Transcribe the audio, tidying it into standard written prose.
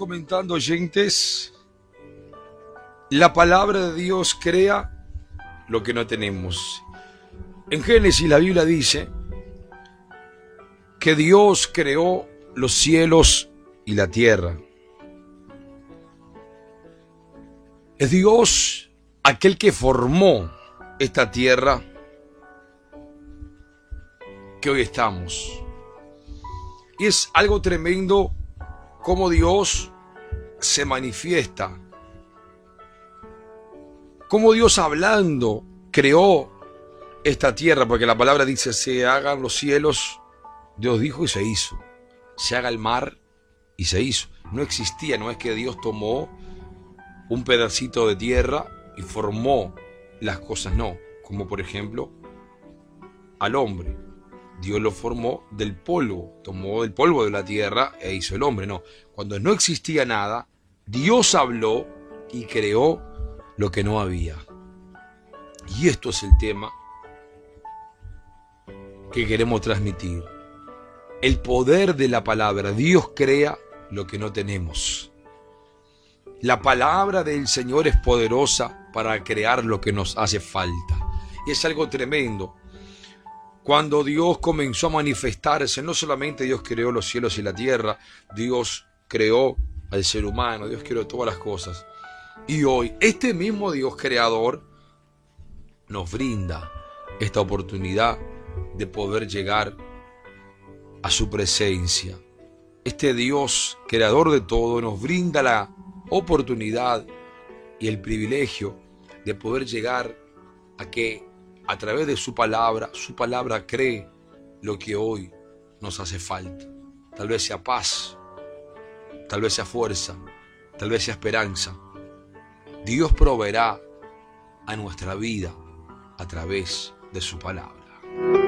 comentando, oyentes, la palabra de Dios crea lo que no tenemos. En Génesis la Biblia dice que Dios creó los cielos y la tierra. Es Dios aquel que formó esta tierra que hoy estamos. Y es algo tremendo cómo Dios se manifiesta. Cómo Dios hablando creó esta tierra, porque la palabra dice, se hagan los cielos, Dios dijo y se hizo. Se haga el mar y se hizo. No existía, no es que Dios tomó un pedacito de tierra y formó las cosas, no. Como por ejemplo al hombre. Dios lo formó del polvo, tomó del polvo de la tierra e hizo el hombre. No, cuando no existía nada, Dios habló y creó lo que no había. Y esto es el tema que queremos transmitir. El poder de la palabra. Dios crea lo que no tenemos. La palabra del Señor es poderosa para crear lo que nos hace falta. Y es algo tremendo. Cuando Dios comenzó a manifestarse, no solamente Dios creó los cielos y la tierra, Dios creó al ser humano, Dios creó todas las cosas. Y hoy, este mismo Dios creador nos brinda esta oportunidad de poder llegar a su presencia. Este Dios creador de todo nos brinda la oportunidad y el privilegio de poder llegar a que a través de su palabra cree lo que hoy nos hace falta. Tal vez sea paz, tal vez sea fuerza, tal vez sea esperanza. Dios proveerá a nuestra vida a través de su palabra.